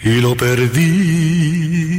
y lo perdí.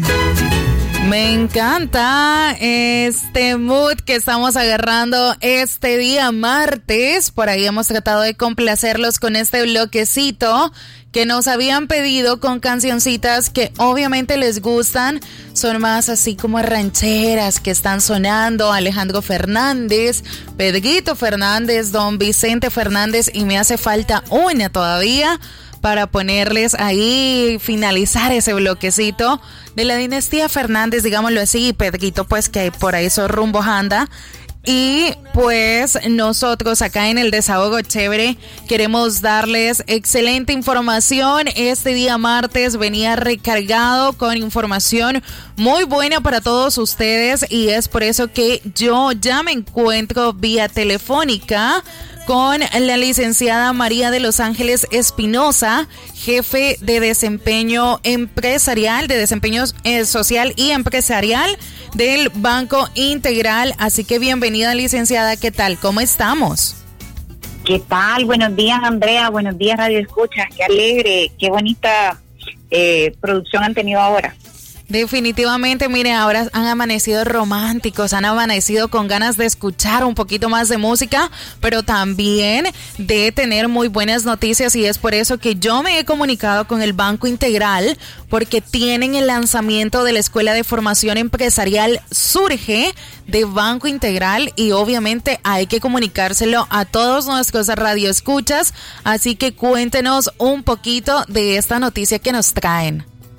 Me encanta este mood que estamos agarrando este día martes. Por ahí hemos tratado de complacerlos con este bloquecito que nos habían pedido con cancioncitas que obviamente les gustan. Son más así como rancheras que están sonando. Alejandro Fernández, Pedrito Fernández, Don Vicente Fernández, y me hace falta una todavía para ponerles ahí, finalizar ese bloquecito de la dinastía Fernández, digámoslo así, y Pedrito pues que por ahí esos rumbos anda. Y pues nosotros acá en el Desahogo Chévere queremos darles excelente información. Este día martes venía recargado con información muy buena para todos ustedes, y es por eso que yo ya me encuentro vía telefónica con la licenciada María de los Ángeles Espinosa, jefe de desempeño empresarial, de desempeño social y empresarial del Banco Integral. Así que bienvenida, licenciada. ¿Qué tal? ¿Cómo estamos? ¿Qué tal? Buenos días, Andrea. Buenos días, Radio Escucha. Qué alegre, qué bonita producción han tenido ahora. Definitivamente, mire, ahora han amanecido románticos, han amanecido con ganas de escuchar un poquito más de música, pero también de tener muy buenas noticias, y es por eso que yo me he comunicado con el Banco Integral, porque tienen el lanzamiento de la Escuela de Formación Empresarial Surge de Banco Integral, y obviamente hay que comunicárselo a todos nuestros radioescuchas, así que cuéntenos un poquito de esta noticia que nos traen.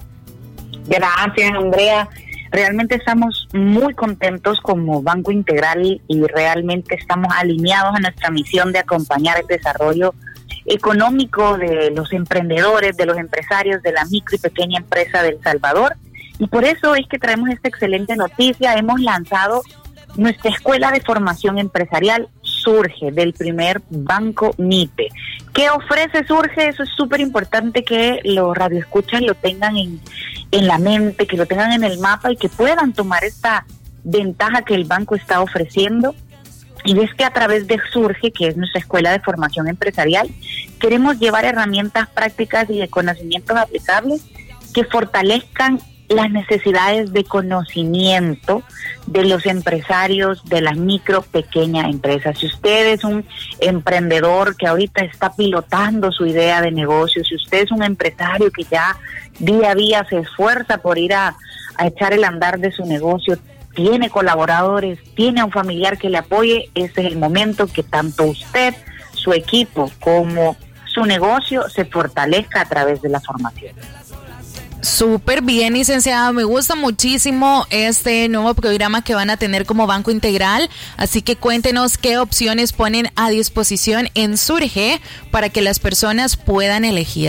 Gracias, Andrea. Realmente estamos muy contentos como Banco Integral y realmente estamos alineados a nuestra misión de acompañar el desarrollo económico de los emprendedores, de los empresarios, de la micro y pequeña empresa de El Salvador. Y por eso es que traemos esta excelente noticia. Hemos lanzado nuestra Escuela de Formación Empresarial Surge, del primer Banco NIPE. ¿Qué ofrece Surge? Eso es súper importante que los radioescuchas lo tengan en la mente, que lo tengan en el mapa y que puedan tomar esta ventaja que el banco está ofreciendo. Y es que a través de Surge, que es nuestra Escuela de Formación Empresarial, queremos llevar herramientas prácticas y de conocimientos aplicables que fortalezcan las necesidades de conocimiento de los empresarios de las micro, pequeñas empresas. Si usted es un emprendedor que ahorita está pilotando su idea de negocio, si usted es un empresario que ya día a día se esfuerza por ir a echar el andar de su negocio, tiene colaboradores, tiene a un familiar que le apoye, ese es el momento que tanto usted, su equipo, como su negocio se fortalezca a través de la formación. Súper bien, licenciada. Me gusta muchísimo este nuevo programa que van a tener como Banco Integral. Así que cuéntenos qué opciones ponen a disposición en Surge para que las personas puedan elegir.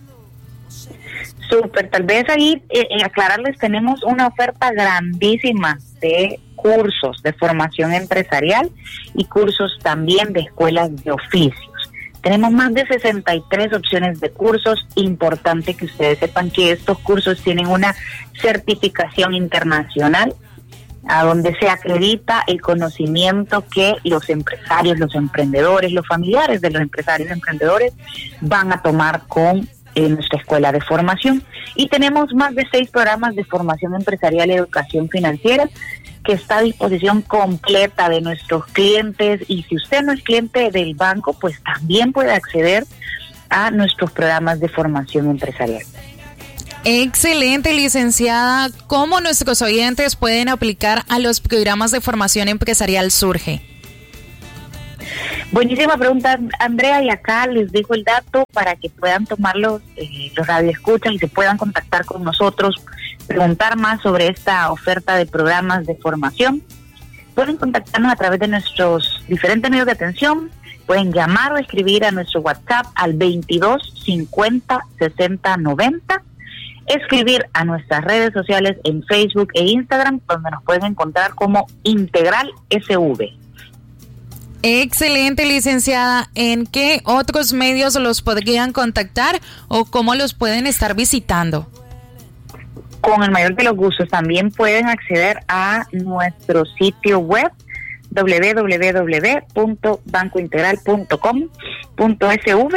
Súper, tal vez ahí aclararles, tenemos una oferta grandísima de cursos de formación empresarial y cursos también de escuelas de oficios. Tenemos más de 63 opciones de cursos. Importante que ustedes sepan que estos cursos tienen una certificación internacional a donde se acredita el conocimiento que los empresarios, los emprendedores, los familiares de los empresarios y emprendedores van a tomar con nuestra escuela de formación. Y tenemos más de 6 programas de formación empresarial y educación financiera que está a disposición completa de nuestros clientes, y si usted no es cliente del banco, pues también puede acceder a nuestros programas de formación empresarial. Excelente, licenciada. ¿Cómo nuestros oyentes pueden aplicar a los programas de formación empresarial Surge? Buenísima pregunta, Andrea, y acá les dejo el dato para que puedan tomarlo los radioescuchas y se puedan contactar con nosotros, preguntar más sobre esta oferta de programas de formación. Pueden contactarnos a través de nuestros diferentes medios de atención, pueden llamar o escribir a nuestro WhatsApp al 22 50 60 90, escribir a nuestras redes sociales en Facebook e Instagram, donde nos pueden encontrar como Integral SV. Excelente, licenciada. ¿En qué otros medios los podrían contactar o cómo los pueden estar visitando? Con el mayor de los gustos. También pueden acceder a nuestro sitio web www.bancointegral.com.sv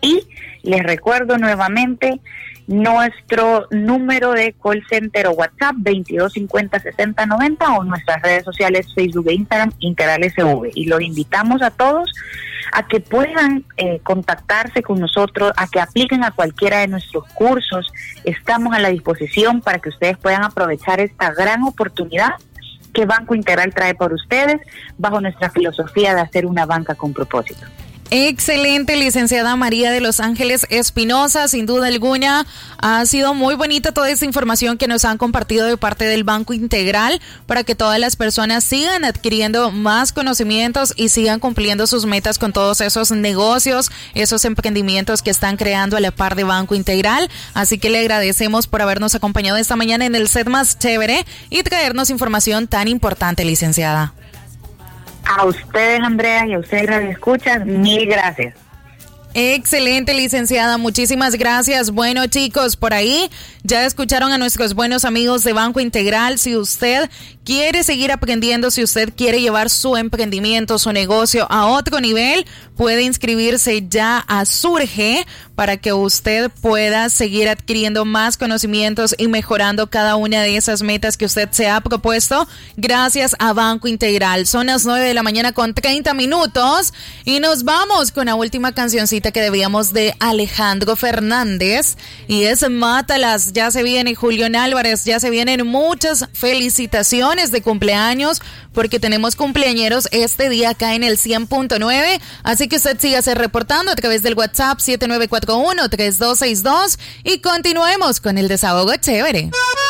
Y les recuerdo nuevamente nuestro número de call center o WhatsApp 2250-6090 o nuestras redes sociales Facebook e Instagram Integral SV. Y los invitamos a todos a que puedan contactarse con nosotros, a que apliquen a cualquiera de nuestros cursos. Estamos a la disposición para que ustedes puedan aprovechar esta gran oportunidad que Banco Integral trae por ustedes bajo nuestra filosofía de hacer una banca con propósito. Excelente, licenciada María de Los Ángeles Espinosa, sin duda alguna ha sido muy bonita toda esta información que nos han compartido de parte del Banco Integral para que todas las personas sigan adquiriendo más conocimientos y sigan cumpliendo sus metas con todos esos negocios, esos emprendimientos que están creando a la par de Banco Integral. Así que le agradecemos por habernos acompañado esta mañana en el set más chévere y traernos información tan importante, licenciada. A ustedes, Andrea, y a ustedes, Radio Escuchas, mil gracias. Excelente, licenciada, muchísimas gracias. Bueno, chicos, por ahí ya escucharon a nuestros buenos amigos de Banco Integral. Si usted quiere seguir aprendiendo, si usted quiere llevar su emprendimiento, su negocio a otro nivel, puede inscribirse ya a Surge para que usted pueda seguir adquiriendo más conocimientos y mejorando cada una de esas metas que usted se ha propuesto gracias a Banco Integral. Son las 9:30 a.m. y nos vamos con la última cancioncita que debíamos de Alejandro Fernández y es Mátalas. Ya se viene Julián Álvarez, ya se vienen muchas felicitaciones de cumpleaños porque tenemos cumpleañeros este día acá en el 100.9, así que usted sígase reportando a través del WhatsApp 7941-3262 y continuemos con el desahogo chévere.